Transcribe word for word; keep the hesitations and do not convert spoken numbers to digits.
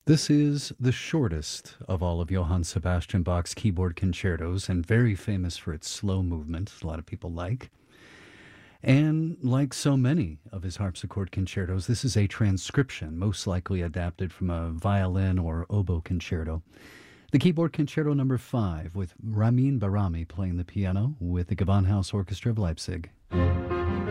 This is the shortest of all of Johann Sebastian Bach's keyboard concertos and very famous for its slow movement, a lot of people like. And like so many of his harpsichord concertos, this is a transcription, most likely adapted from a violin or oboe concerto. The keyboard concerto number five, with Ramin Barami playing the piano with the Gewandhaus Orchestra of Leipzig.